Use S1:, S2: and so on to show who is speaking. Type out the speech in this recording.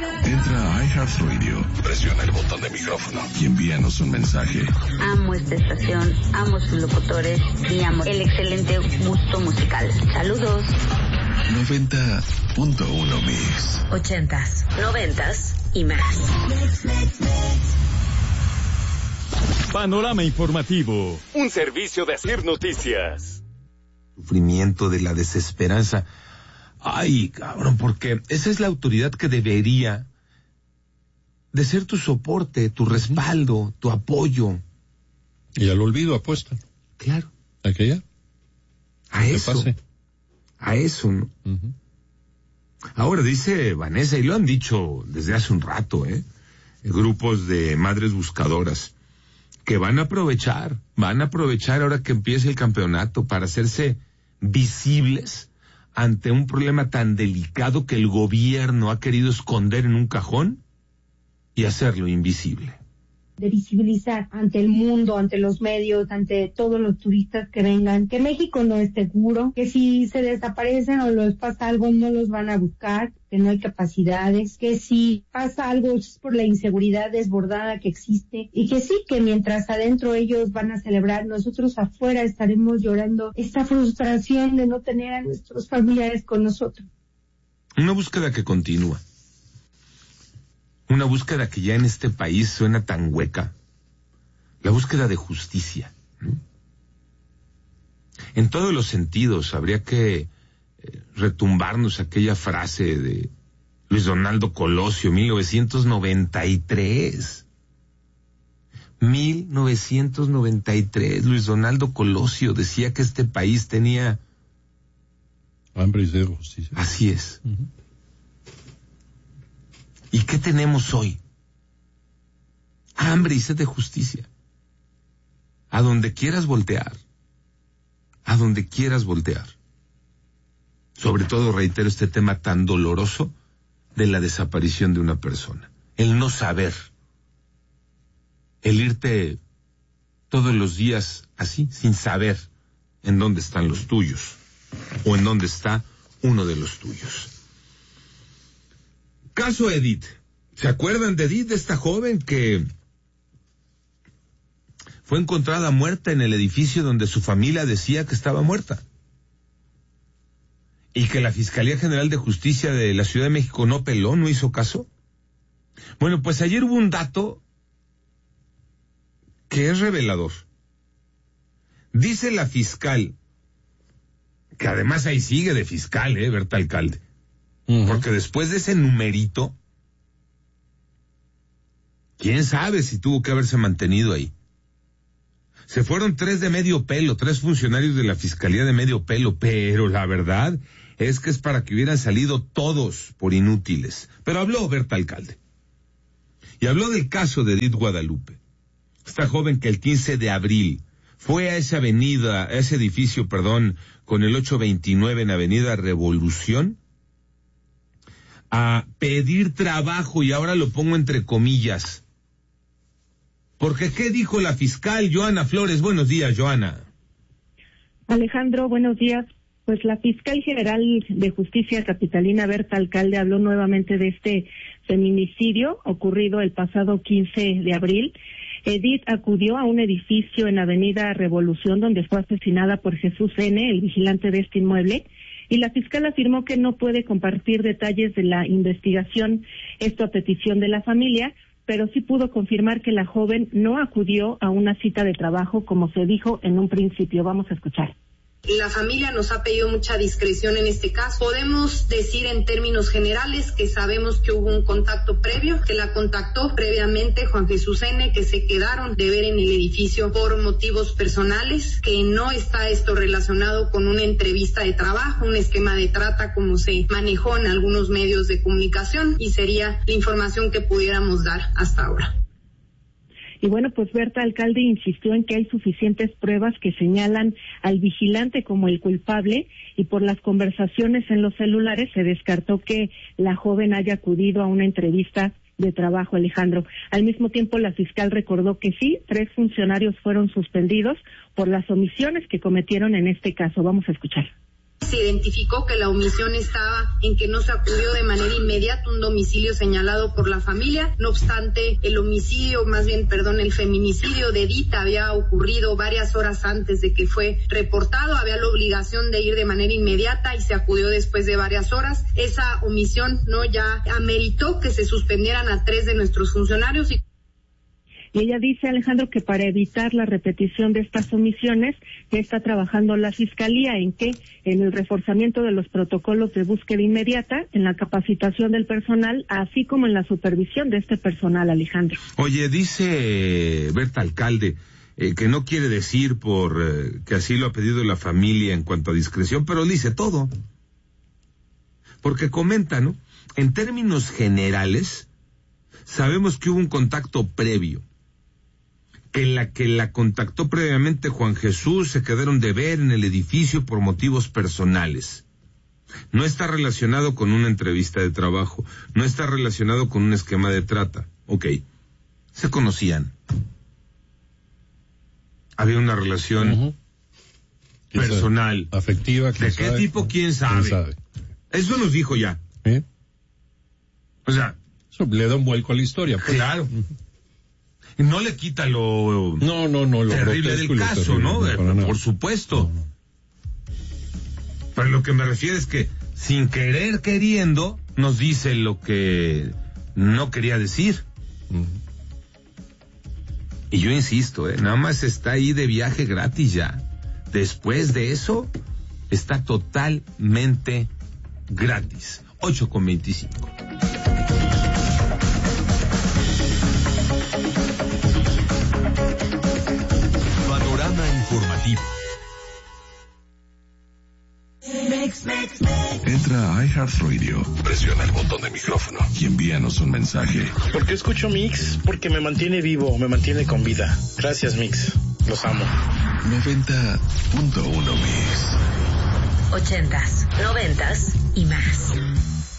S1: Entra a iHeartRadio, presiona el botón de micrófono y envíanos un mensaje.
S2: Amo esta estación, amo sus locutores y amo el excelente gusto musical. Saludos.
S1: 90.1 Mix.
S2: 80s, 90s y más.
S3: Panorama informativo, un servicio de Asir Noticias.
S4: Sufrimiento, de la desesperanza. Ay, cabrón, porque esa es la autoridad que debería de ser tu soporte, tu respaldo, tu apoyo.
S5: Y al olvido apuesta.
S4: Claro.
S5: ¿A qué ya?
S4: A eso.
S5: Pase.
S4: A eso, ¿no? Uh-huh. Ahora dice Vanessa, y lo han dicho desde hace un rato, grupos de madres buscadoras, que van a aprovechar ahora que empiece el campeonato para hacerse visibles ante un problema tan delicado que el gobierno ha querido esconder en un cajón y hacerlo invisible.
S6: De visibilizar ante el mundo, ante los medios, ante todos los turistas que vengan, que México no es seguro, que si se desaparecen o les pasa algo no los van a buscar, que no hay capacidades, que si pasa algo es por la inseguridad desbordada que existe, y que sí, que mientras adentro ellos van a celebrar, nosotros afuera estaremos llorando esta frustración de no tener a nuestros familiares con nosotros.
S4: Una búsqueda que continúa. Una búsqueda que ya en este país suena tan hueca. La búsqueda de justicia, ¿no? En todos los sentidos habría que retumbarnos aquella frase de Luis Donaldo Colosio, 1993. 1993, Luis Donaldo Colosio decía que este país tenía
S5: hambre y sed de justicia.
S4: Así es. Uh-huh. ¿Y qué tenemos hoy? Hambre y sed de justicia. A donde quieras voltear. A donde quieras voltear. Sobre todo, reitero, este tema tan doloroso de la desaparición de una persona. El no saber. El irte todos los días así, sin saber en dónde están los tuyos. O en dónde está uno de los tuyos. Caso Edith. ¿Se acuerdan de Edith, de esta joven que fue encontrada muerta en el edificio donde su familia decía que estaba muerta? Y que la Fiscalía General de Justicia de la Ciudad de México no peló, no hizo caso. Bueno, pues ayer hubo un dato que es revelador. Dice la fiscal, que además ahí sigue de fiscal, Berta Alcalde. Uh-huh. Porque después de ese numerito, quién sabe si tuvo que haberse mantenido ahí. Se fueron 3 de medio pelo, 3 funcionarios de la Fiscalía de medio pelo, pero la verdad es que es para que hubieran salido todos por inútiles. Pero habló Berta Alcalde. Y habló del caso de Edith Guadalupe. Esta joven que el 15 de abril fue a esa avenida, a ese edificio, con el 829 en Avenida Revolución, a pedir trabajo, y ahora lo pongo entre comillas. Porque ¿qué dijo la fiscal Joana Flores? Buenos días, Joana.
S7: Alejandro, buenos días. Pues la fiscal general de Justicia capitalina Berta Alcalde habló nuevamente de este feminicidio ocurrido el pasado 15 de abril. Edith acudió a un edificio en Avenida Revolución donde fue asesinada por Jesús N., el vigilante de este inmueble. Y la fiscal afirmó que no puede compartir detalles de la investigación, esto a petición de la familia, pero sí pudo confirmar que la joven no acudió a una cita de trabajo como se dijo en un principio. Vamos a escuchar.
S8: La familia nos ha pedido mucha discreción en este caso. Podemos decir en términos generales que sabemos que hubo un contacto previo, que la contactó previamente Juan Jesús N., que se quedaron de ver en el edificio por motivos personales, que no está esto relacionado con una entrevista de trabajo, un esquema de trata como se manejó en algunos medios de comunicación, y sería la información que pudiéramos dar hasta ahora.
S7: Y bueno, pues Berta Alcalde insistió en que hay suficientes pruebas que señalan al vigilante como el culpable, y por las conversaciones en los celulares se descartó que la joven haya acudido a una entrevista de trabajo, Alejandro. Al mismo tiempo, la fiscal recordó que sí, 3 funcionarios fueron suspendidos por las omisiones que cometieron en este caso. Vamos a escuchar.
S8: se identificó que la omisión estaba en que no se acudió de manera inmediata a un domicilio señalado por la familia. No obstante, el feminicidio de Edita había ocurrido varias horas antes de que fue reportado. Había la obligación de ir de manera inmediata y se acudió después de varias horas. Esa omisión ya ameritó que se suspendieran a 3 de nuestros funcionarios. Y
S7: ella dice, Alejandro, que para evitar la repetición de estas omisiones ya está trabajando la Fiscalía en el reforzamiento de los protocolos de búsqueda inmediata, en la capacitación del personal, así como en la supervisión de este personal, Alejandro.
S4: Oye, dice Berta Alcalde que no quiere decir que así lo ha pedido la familia en cuanto a discreción, pero dice todo. Porque comenta, ¿no? En términos generales, sabemos que hubo un contacto previo, que la contactó previamente Juan Jesús, se quedaron de ver en el edificio por motivos personales. No está relacionado con una entrevista de trabajo, no está relacionado con un esquema de trata. Ok, se conocían. Había una relación personal.
S5: Afectiva.
S4: ¿De qué tipo? ¿Quién sabe? Eso nos dijo ya. O sea,
S5: eso le da un vuelco a la historia. Pues.
S4: Claro. No le quita lo
S5: lo
S4: terrible del caso, terrible, ¿no? Por supuesto. No. Pero lo que me refiero es que, sin querer queriendo, nos dice lo que no quería decir. Y yo insisto, nada más está ahí de viaje gratis ya. Después de eso, está totalmente gratis. 8:25.
S1: Panorama informativo. Entra a iHeartRadio, presiona el botón de micrófono y envíanos un mensaje.
S9: ¿Por qué escucho Mix? Porque me mantiene vivo, me mantiene con vida. Gracias, Mix. Los amo.
S1: 90.1 Mix.
S10: 80s, 90s y más.